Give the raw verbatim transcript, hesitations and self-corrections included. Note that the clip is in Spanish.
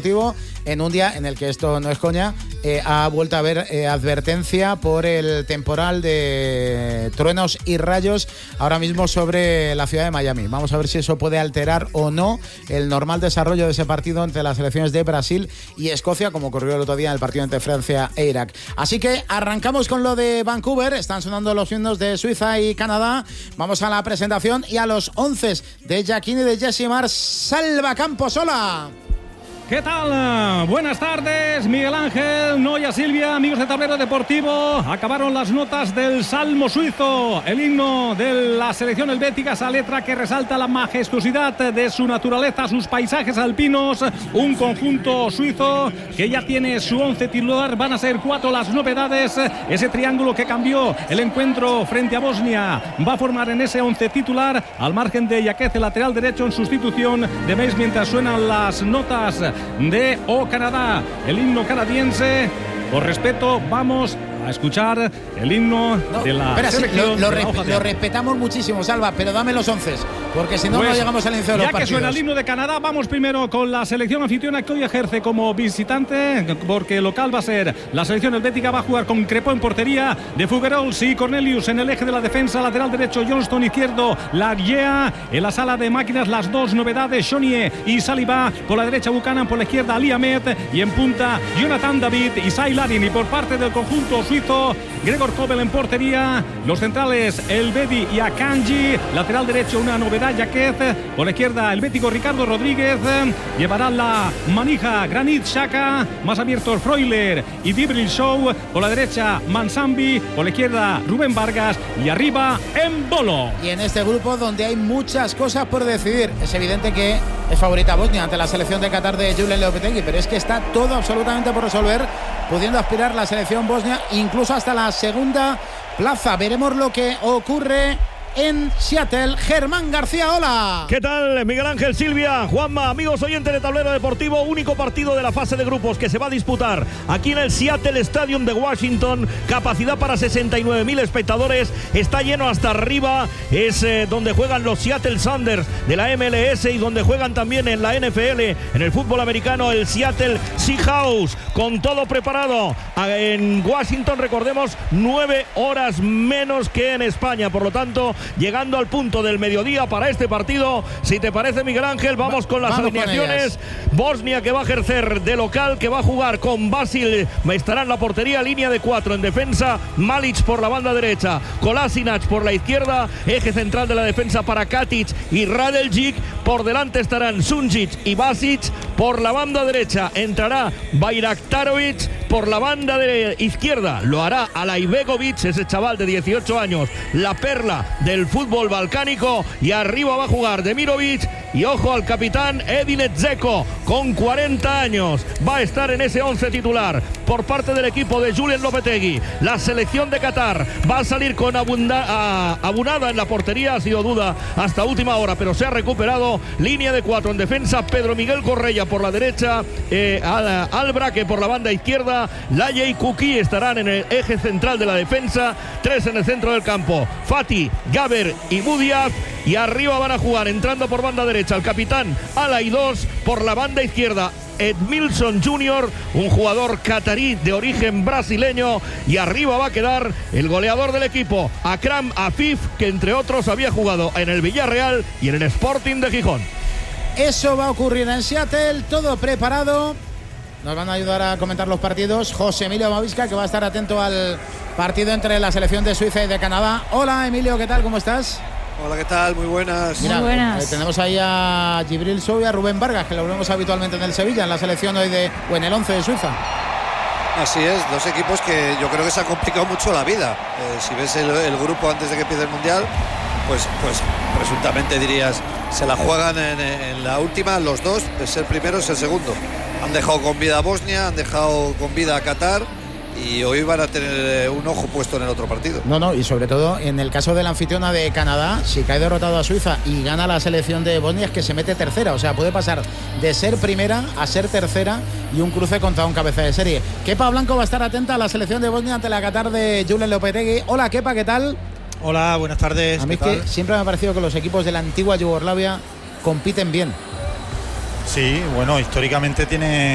deportivo en un día en el que, esto no es coña, eh, ha vuelto a haber eh, advertencia por el temporal de truenos y rayos ahora mismo sobre la ciudad de Miami. Vamos a ver si eso puede alterar o no el normal desarrollo de ese partido entre las selecciones de Brasil y Escocia, como ocurrió el otro día en el partido entre Francia e Irak. Así que arrancamos con lo de Vancouver. Están sonando los himnos de Suiza y Canadá. Vamos a la presentación y a los once de Jacquini, de Jesse Mars. Salva Campos, hola. ¿Qué tal? Buenas tardes, Miguel Ángel, Noya, Silvia, amigos de Tablero Deportivo. Acabaron las notas del Salmo suizo, el himno de la selección helvética, esa letra que resalta la majestuosidad de su naturaleza, sus paisajes alpinos. Un conjunto suizo que ya tiene su once titular. Van a ser cuatro las novedades. Ese triángulo que cambió el encuentro frente a Bosnia va a formar en ese once titular, al margen de Jaquez, el lateral derecho, en sustitución de Meis, mientras suenan las notas de O Canadá, el himno canadiense. Por respeto, vamos a escuchar el himno no, de la espera, selección. Sí, lo, lo, de la resp lo respetamos muchísimo, Salva, pero dame los once, porque si no, pues, no llegamos al inicio de los ya partidos. Ya que suena el himno de Canadá, vamos primero con la selección anfitriona, que hoy ejerce como visitante, porque local va a ser la selección helvética. Va a jugar con Crepó en portería, de Figuerols y Cornelius en el eje de la defensa, lateral derecho Johnston, izquierdo Laguea. En la sala de máquinas, las dos novedades, Chonier y Saliba. Por la derecha Buchanan, por la izquierda Ali Ahmed, y en punta Jonathan David y Sai Larin. Y por parte del conjunto suizo, Gregor Kobel en portería, los centrales Elvedi y Akanji, lateral derecho una novedad Jaquez, por la izquierda el bético Ricardo Rodríguez, llevará la manija Granit Xhaka, más abiertos Freuler y Dibril Show, por la derecha Mansambi, por la izquierda Rubén Vargas y arriba Embolo. Y en este grupo donde hay muchas cosas por decidir, es evidente que es favorita Bosnia ante la selección de Qatar de Julen Lopetegui, pero es que está todo absolutamente por resolver, pudiendo aspirar la selección bosnia incluso hasta la segunda plaza. Veremos lo que ocurre en Seattle. Germán García, hola. ¿Qué tal, Miguel Ángel, Silvia, Juanma, amigos oyentes de Tablero Deportivo? Único partido de la fase de grupos que se va a disputar aquí en el Seattle Stadium de Washington. Capacidad para sesenta y nueve mil espectadores. Está lleno hasta arriba. Es eh, donde juegan los Seattle Sounders de la M L S y donde juegan también en la N F L, en el fútbol americano, el Seattle Seahawks. Con todo preparado en Washington, recordemos, nueve horas menos que en España. Por lo tanto, llegando al punto del mediodía para este partido. Si te parece, Miguel Ángel, vamos con las vamos alineaciones. Con Bosnia, que va a ejercer de local, que va a jugar con Basil, estará en la portería, línea de cuatro en defensa, Malic por la banda derecha, Kolasinac por la izquierda, eje central de la defensa para Katic y Radeljic, por delante estarán Sunjic y Basic, por la banda derecha entrará Bayraktarovic, por la banda de izquierda lo hará Alaibegovic, ese chaval de dieciocho años, la perla del fútbol balcánico, y arriba va a jugar Demirovic, y ojo al capitán Edin Dzeko, con cuarenta años, va a estar en ese once titular. Por parte del equipo de Julen Lopetegui, la selección de Qatar va a salir con abunda, a, Abunada en la portería. Ha sido duda hasta última hora, pero se ha recuperado. Línea de cuatro en defensa, Pedro Miguel Correia por la derecha, eh, Al, Albraque por la banda izquierda, Laye y Kuki estarán en el eje central de la defensa, tres en el centro del campo, Fati, Gaber y Budiaz, y arriba van a jugar, entrando por banda derecha, el capitán Alaidos, por la banda izquierda Edmilson junior, un jugador catarí de origen brasileño, y arriba va a quedar el goleador del equipo, Akram Afif, que entre otros había jugado en el Villarreal y en el Sporting de Gijón. Eso va a ocurrir en Seattle, todo preparado. Nos van a ayudar a comentar los partidos José Emilio Mavisca, que va a estar atento al partido entre la selección de Suiza y de Canadá. Hola, Emilio, ¿qué tal? ¿Cómo estás? Hola, ¿qué tal? Muy buenas. Mira, Muy buenas. Eh, tenemos ahí a Djibril Sow y a Rubén Vargas, que lo vemos habitualmente en el Sevilla, en la selección hoy de, o en el once de Suiza. Así es, dos equipos que yo creo que se ha complicado mucho la vida. Eh, si ves el, el grupo antes de que empiece el Mundial, pues, pues presuntamente dirías, se la juegan en, en la última los dos, de ser primero es el segundo. Han dejado con vida a Bosnia, han dejado con vida a Qatar, y hoy van a tener un ojo puesto en el otro partido. No, no, y sobre todo en el caso de la anfitriona de Canadá, si cae derrotado a Suiza y gana la selección de Bosnia, es que se mete tercera, o sea, puede pasar de ser primera a ser tercera, y un cruce contra un cabeza de serie. Kepa Blanco va a estar atenta a la selección de Bosnia ante la Qatar de Julen Lopetegui. Hola, Kepa, ¿qué tal? Hola, buenas tardes. A mí es que siempre me ha parecido que los equipos de la antigua Yugoslavia compiten bien. Sí, bueno, históricamente tiene